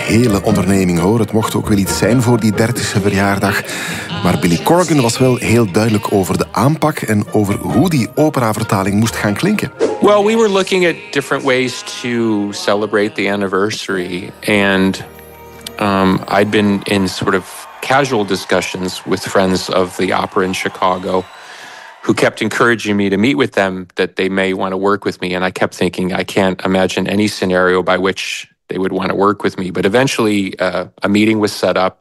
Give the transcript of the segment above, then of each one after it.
hele onderneming, hoor. Het mocht ook wel iets zijn voor die 30e verjaardag. Maar Billy Corgan was wel heel duidelijk over de aanpak en over hoe die operavertaling moest gaan klinken. Well, we were looking at different ways to celebrate the anniversary. And I'd been in sort of casual discussions with friends of the opera in Chicago who kept encouraging me to meet with them, that they may want to work with me. And I kept thinking, I can't imagine any scenario by which they would want to work with me. But eventually a meeting was set up,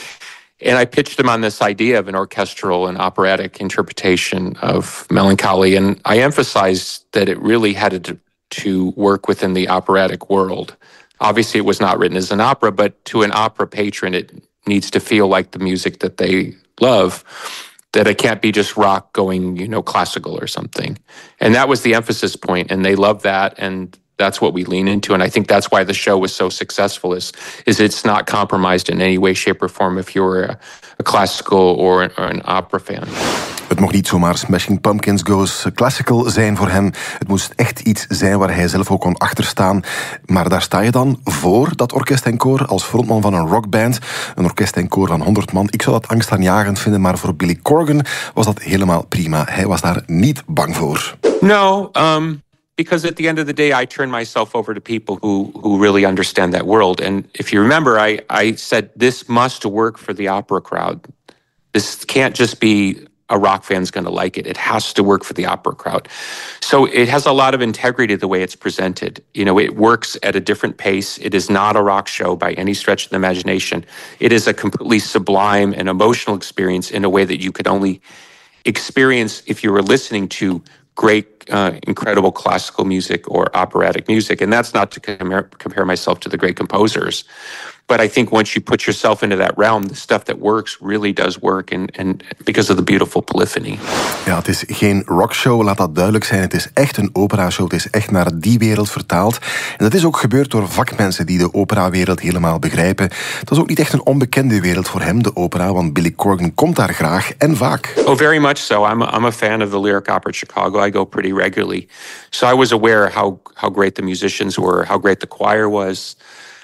and I pitched them on this idea of an orchestral and operatic interpretation of Melancholy. And I emphasized that it really had to work within the operatic world. Obviously, it was not written as an opera, but to an opera patron, it needs to feel like the music that they love, that it can't be just rock going, classical or something. And that was the emphasis point, and they loved that, and that's what we lean into. And I think that's why the show was so successful, is it's not compromised in any way, shape or form if you're a classical or an opera fan. Het mocht niet zomaar Smashing Pumpkins goes classical zijn voor hem. Het moest echt iets zijn waar hij zelf ook kon achterstaan. Maar daar sta je dan voor dat orkest en koor als frontman van een rockband. Een orkest en koor van 100 man. Ik zou dat angstaanjagend vinden, maar voor Billy Corgan was dat helemaal prima. Hij was daar niet bang voor. No, because at the end of the day, I turn myself over to people who really understand that world. And if you remember, I said this must work for the opera crowd. This can't just be a rock fan's going to like it. It has to work for the opera crowd. So it has a lot of integrity the way it's presented. It works at a different pace. It is not a rock show by any stretch of the imagination. It is a completely sublime and emotional experience in a way that you could only experience if you were listening to great, incredible classical music or operatic music. And that's not to compare myself to the great composers. But I think once you put yourself into that realm, the stuff that works really does work, and because of the beautiful polyphony. Ja, het is geen rockshow, laat dat duidelijk zijn. Het is echt een operashow. Het is echt naar die wereld vertaald. En dat is ook gebeurd door vakmensen die de operawereld helemaal begrijpen. Het was ook niet echt een onbekende wereld voor hem, de opera, want Billy Corgan komt daar graag en vaak. Oh, very much so. I'm a fan of the Lyric Opera Chicago. I go pretty regularly. So I was aware how great the musicians were, how great the choir was.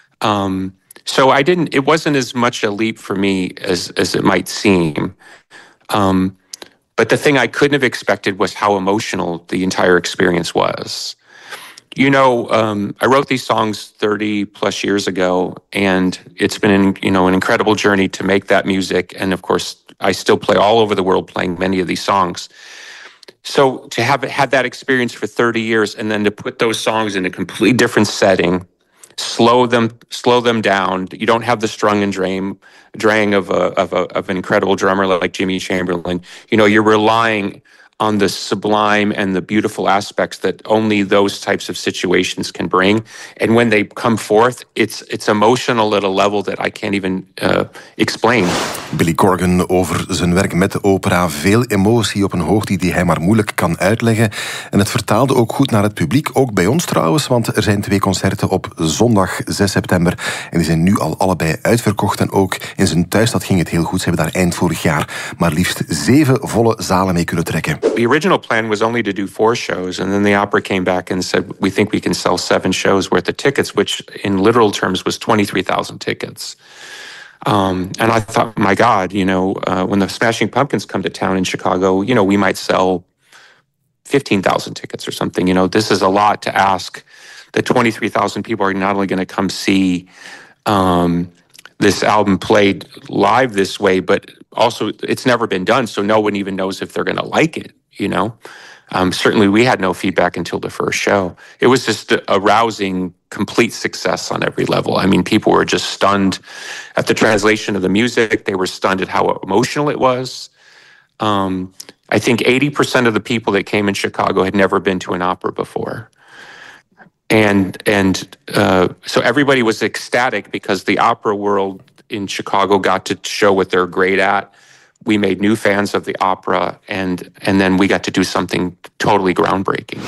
So it wasn't as much a leap for me as it might seem. But the thing I couldn't have expected was how emotional the entire experience was. I wrote these songs 30 plus years ago, and it's been an incredible journey to make that music. And of course, I still play all over the world playing many of these songs. So to have had that experience for 30 years and then to put those songs in a completely different setting, slow them down. You don't have the strung and drang of an incredible drummer like Jimmy Chamberlin. You're relying on the sublime and the beautiful aspects that only those types of situations can bring. And when they come forth, it's emotional at a level that I can't even explain. Billy Corgan over zijn werk met de opera. Veel emotie op een hoogte die hij maar moeilijk kan uitleggen. En het vertaalde ook goed naar het publiek. Ook bij ons trouwens, want er zijn 2 concerten op zondag 6 september. En die zijn nu al allebei uitverkocht. En ook in zijn thuisstad ging het heel goed. Ze hebben daar eind vorig jaar maar liefst 7 volle zalen mee kunnen trekken. The original plan was only to do 4 shows, and then the opera came back and said, we think we can sell 7 shows worth of tickets, which in literal terms was 23,000 tickets. And I thought, my God, when the Smashing Pumpkins come to town in Chicago, we might sell 15,000 tickets or something. This is a lot to ask. That 23,000 people are not only going to come see this album played live this way, but also it's never been done, so no one even knows if they're going to like it, Certainly we had no feedback until the first show. It was just a rousing, complete success on every level. I mean, people were just stunned at the translation of the music. They were stunned at how emotional it was. I think 80% of the people that came in Chicago had never been to an opera before. And so everybody was ecstatic because the opera world in Chicago got to show what they're great at. We made new fans of the opera, and then we got to do something totally groundbreaking.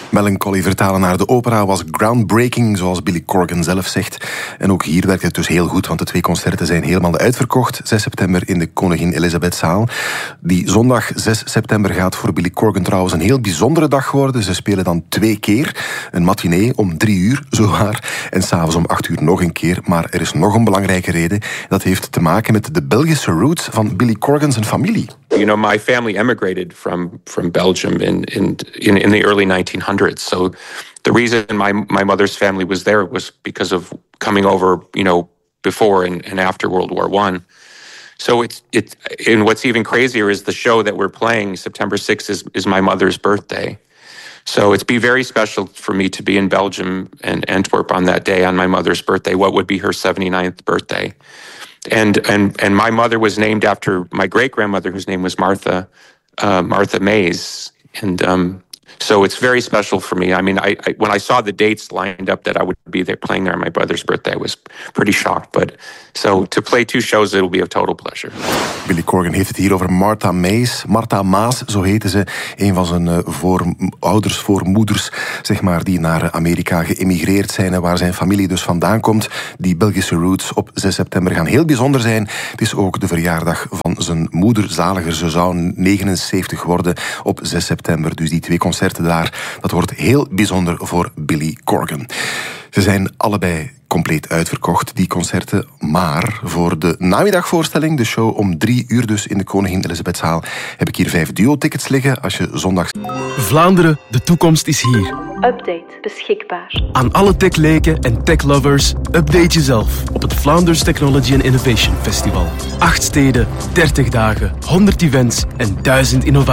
Melancholy vertalen naar de opera was groundbreaking, zoals Billy Corgan zelf zegt. En ook hier werkt het dus heel goed, want de 2 concerten zijn helemaal uitverkocht. 6 september in de Koningin Elisabethzaal. Die zondag 6 september gaat voor Billy Corgan trouwens een heel bijzondere dag worden. Ze spelen dan 2 keer. Een matinee om 3 uur, zowaar. En s'avonds om 8 uur nog een keer. Maar er is nog een belangrijke reden. Dat heeft te maken met de Belgische roots van Billy Corgan zijn familie. You know, my family emigrated from Belgium in the early 1900s. So the reason my mother's family was there was because of coming over, you know, before and after World War I. So and what's even crazier is the show that we're playing, September 6th, is my mother's birthday. So it's be very special for me to be in Belgium and Antwerp on that day, on my mother's birthday. What would be her 79th birthday? And my mother was named after my great-grandmother, whose name was Martha Mays. And so it's very special for me. I mean, when I saw the dates lined up that I would be there playing there on my brother's birthday, I was pretty shocked. But so to play 2 shows, it'll be a total pleasure. Billy Corgan heeft het hier over Martha Mays. Martha Maas, zo heette ze. Een van zijn voormoeders, zeg maar, die naar Amerika geëmigreerd zijn en waar zijn familie dus vandaan komt. Die Belgische roots op 6 september gaan heel bijzonder zijn. Het is ook de verjaardag van zijn moeder, zaliger. Ze zou 79 worden op 6 september. Dus die 2 concerten daar, dat wordt heel bijzonder voor Billy Corgan. Ze zijn allebei compleet uitverkocht, die concerten. Maar voor de namiddagvoorstelling, de show om 3 uur dus in de Koningin Elisabethzaal, heb ik hier 5 duo-tickets liggen. Als je zondag... Vlaanderen, de toekomst is hier. Update beschikbaar. Aan alle tech-leken en tech-lovers, update jezelf op het Vlaanders Technology and Innovation Festival. 8 steden, 30 dagen, 100 events en 1000 innovaties.